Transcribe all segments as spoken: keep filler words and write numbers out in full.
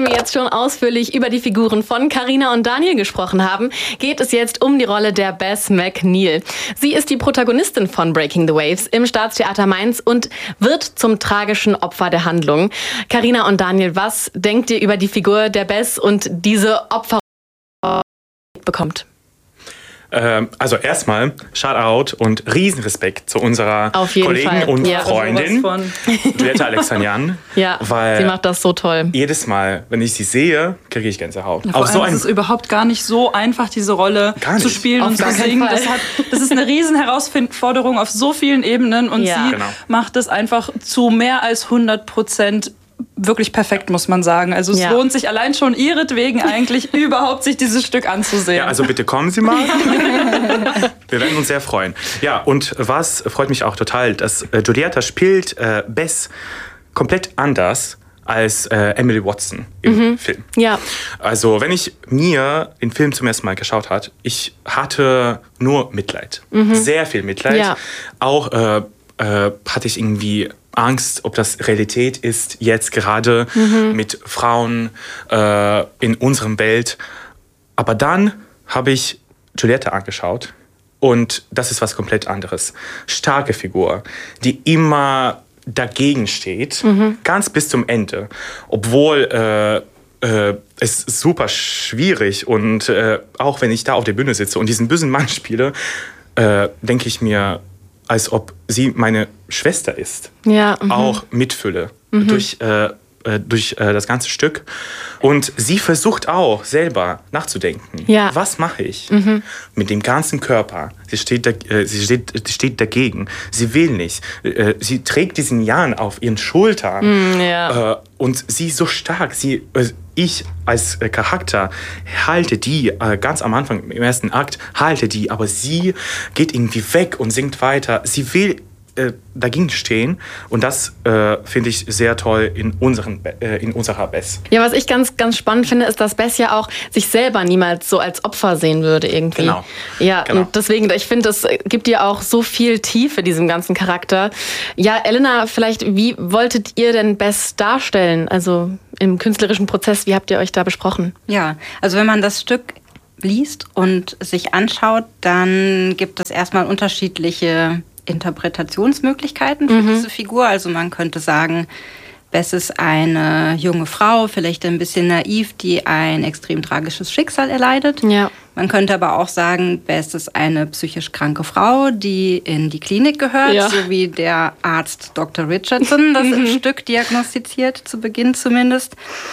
wir jetzt schon ausführlich über die Figuren von Carina und Daniel gesprochen haben, geht es jetzt um die Rolle der Bess McNeil. Sie ist die Protagonistin von Breaking the Waves im Staatstheater Mainz und wird zum tragischen Opfer der Handlung. Carina und Daniel, was denkt ihr über die Figur der Bess und diese Opfer bekommt? Also erstmal Shoutout und Riesenrespekt zu unserer Kollegin Fall. und ja. Freundin Julieta Alexanian. Ja, weil sie macht das so toll. Jedes Mal, wenn ich sie sehe, kriege ich Gänsehaut. Ja, vor allem so ein ist es überhaupt gar nicht so einfach, diese Rolle zu spielen und zu singen. Das, hat, das ist eine riesen Herausforderung auf so vielen Ebenen und ja. sie genau. macht es einfach zu mehr als hundert Prozent wirklich perfekt, muss man sagen. Also es ja. lohnt sich allein schon ihretwegen eigentlich überhaupt, sich dieses Stück anzusehen. Ja, also bitte kommen Sie mal. Wir werden uns sehr freuen. Ja, und was freut mich auch total, dass äh, Julieta spielt äh, Bess komplett anders als äh, Emily Watson im mhm. Film. Ja. Also wenn ich mir den Film zum ersten Mal geschaut habe, ich hatte nur Mitleid. Mhm. Sehr viel Mitleid. Ja. Auch äh, äh, hatte ich irgendwie Angst, ob das Realität ist, jetzt gerade mhm. mit Frauen äh, in unserem Welt. Aber dann habe ich Julieta angeschaut und das ist was komplett anderes. Starke Figur, die immer dagegen steht, mhm. ganz bis zum Ende. Obwohl äh, äh, es super schwierig und äh, auch wenn ich da auf der Bühne sitze und diesen bösen Mann spiele, äh, denke ich mir, als ob sie meine Schwester ist. Ja, mhm. Auch mitfühle mhm. durch, äh, durch äh, das ganze Stück. Und sie versucht auch selber nachzudenken. Ja. Was mache ich mhm. mit dem ganzen Körper? Sie steht, da, äh, sie, steht, sie steht dagegen. Sie will nicht. Äh, sie trägt diesen Jan auf ihren Schultern. Mhm, ja. äh, und sie ist so stark. Sie, äh, ich als äh, Charakter halte die, äh, ganz am Anfang im ersten Akt, halte die, aber sie geht irgendwie weg und singt weiter. Sie will äh, dagegen stehen und das äh, finde ich sehr toll in, unseren, äh, in unserer Bess. Ja, was ich ganz, ganz spannend finde, ist, dass Bess ja auch sich selber niemals so als Opfer sehen würde irgendwie. Genau. Ja, genau. Und deswegen, ich finde, es gibt ihr auch so viel Tiefe, diesem ganzen Charakter. Ja, Elena, vielleicht, wie wolltet ihr denn Bess darstellen? Also im künstlerischen Prozess, wie habt ihr euch da besprochen? Ja, also wenn man das Stück liest und sich anschaut, dann gibt es erstmal unterschiedliche Interpretationsmöglichkeiten für mhm. diese Figur. Also man könnte sagen, Bess ist eine junge Frau, vielleicht ein bisschen naiv, die ein extrem tragisches Schicksal erleidet. Ja. Man könnte aber auch sagen, Bess ist eine psychisch kranke Frau, die in die Klinik gehört, ja. so wie der Arzt Doktor Richardson das im Stück diagnostiziert, zu Beginn zumindest.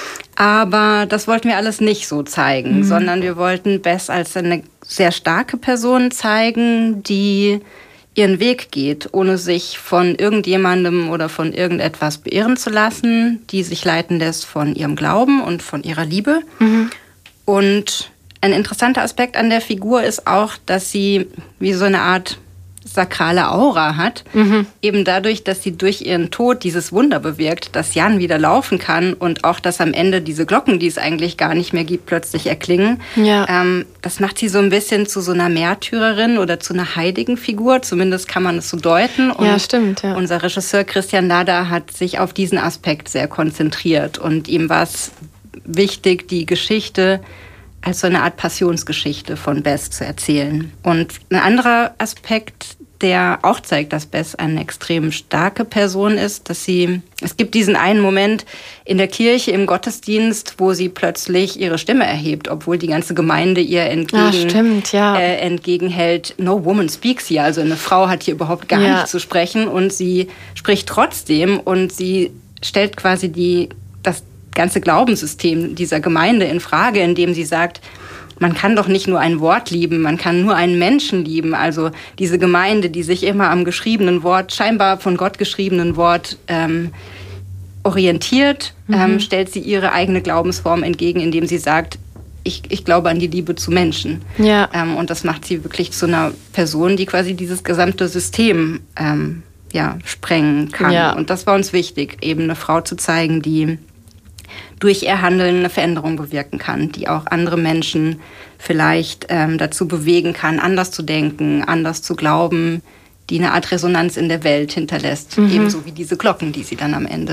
Aber das wollten wir alles nicht so zeigen, mhm. sondern wir wollten Bess als eine sehr starke Person zeigen, die ihren Weg geht, ohne sich von irgendjemandem oder von irgendetwas beirren zu lassen, die sich leiten lässt von ihrem Glauben und von ihrer Liebe. Mhm. Und ein interessanter Aspekt an der Figur ist auch, dass sie wie so eine Art sakrale Aura hat. Mhm. Eben dadurch, dass sie durch ihren Tod dieses Wunder bewirkt, dass Jan wieder laufen kann und auch, dass am Ende diese Glocken, die es eigentlich gar nicht mehr gibt, plötzlich erklingen. Ja. Ähm, das macht sie so ein bisschen zu so einer Märtyrerin oder zu einer heiligen Figur. Zumindest kann man es so deuten. Und ja, stimmt. Ja. Unser Regisseur Christian Lada hat sich auf diesen Aspekt sehr konzentriert. Und ihm war es wichtig, die Geschichte als so eine Art Passionsgeschichte von Bess zu erzählen. Und ein anderer Aspekt, der auch zeigt, dass Bess eine extrem starke Person ist, dass sie, es gibt diesen einen Moment in der Kirche im Gottesdienst, wo sie plötzlich ihre Stimme erhebt, obwohl die ganze Gemeinde ihr entgegen, ah, stimmt, ja. äh, entgegenhält, no woman speaks here, also eine Frau hat hier überhaupt gar ja. nicht zu sprechen und sie spricht trotzdem und sie stellt quasi die, das ganze Glaubenssystem dieser Gemeinde in Frage, indem sie sagt, man kann doch nicht nur ein Wort lieben, man kann nur einen Menschen lieben. Also diese Gemeinde, die sich immer am geschriebenen Wort, scheinbar von Gott geschriebenen Wort ähm, orientiert, mhm. ähm, stellt sie ihre eigene Glaubensform entgegen, indem sie sagt, ich, ich glaube an die Liebe zu Menschen. Ja. Ähm, und das macht sie wirklich zu einer Person, die quasi dieses gesamte System ähm, ja, sprengen kann. Ja. Und das war uns wichtig, eben eine Frau zu zeigen, die durch ihr Handeln eine Veränderung bewirken kann, die auch andere Menschen vielleicht ähm, dazu bewegen kann, anders zu denken, anders zu glauben, die eine Art Resonanz in der Welt hinterlässt, mhm. ebenso wie diese Glocken, die sie dann am Ende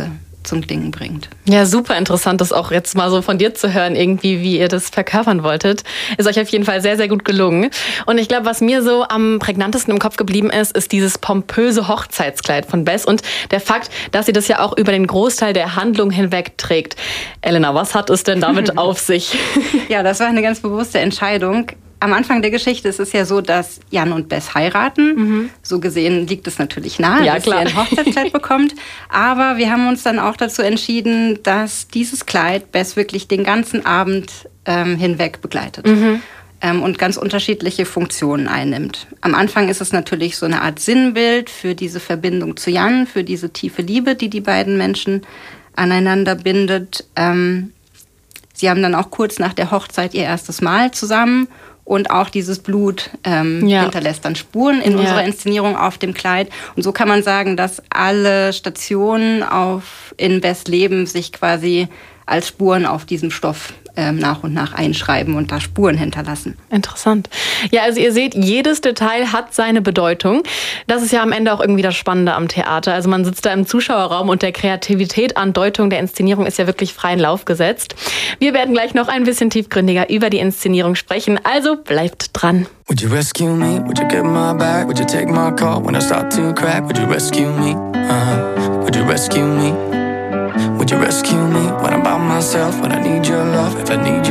zum Klingen bringt. Ja, super interessant, das auch jetzt mal so von dir zu hören, irgendwie, wie ihr das verkörpern wolltet. Ist euch auf jeden Fall sehr, sehr gut gelungen. Und ich glaube, was mir so am prägnantesten im Kopf geblieben ist, ist dieses pompöse Hochzeitskleid von Bess und der Fakt, dass sie das ja auch über den Großteil der Handlung hinweg trägt. Elena, was hat es denn damit auf sich? Ja, das war eine ganz bewusste Entscheidung. Am Anfang der Geschichte ist es ja so, dass Jan und Bess heiraten. Mhm. So gesehen liegt es natürlich nahe, ja, dass klar. sie ein Hochzeitskleid bekommt. Aber wir haben uns dann auch dazu entschieden, dass dieses Kleid Bess wirklich den ganzen Abend ähm, hinweg begleitet. Mhm. Ähm, und ganz unterschiedliche Funktionen einnimmt. Am Anfang ist es natürlich so eine Art Sinnbild für diese Verbindung zu Jan, für diese tiefe Liebe, die die beiden Menschen aneinander bindet. Ähm, sie haben dann auch kurz nach der Hochzeit ihr erstes Mahl zusammen. Und auch dieses Blut ähm, ja. hinterlässt dann Spuren in ja. unserer Inszenierung auf dem Kleid. Und so kann man sagen, dass alle Stationen auf in Bess Leben sich quasi als Spuren auf diesem Stoff ähm, nach und nach einschreiben und da Spuren hinterlassen. Interessant. Ja, also ihr seht, jedes Detail hat seine Bedeutung. Das ist ja am Ende auch irgendwie das Spannende am Theater. Also man sitzt da im Zuschauerraum und der Kreativität an Deutung der Inszenierung ist ja wirklich freien Lauf gesetzt. Wir werden gleich noch ein bisschen tiefgründiger über die Inszenierung sprechen, also bleibt dran. Would you rescue me? Would you get my back? Would you take my call when I start to crack? Would you rescue me? Uh-huh. Would you rescue me? Would you rescue me when I'm by myself? When I need your love, if I need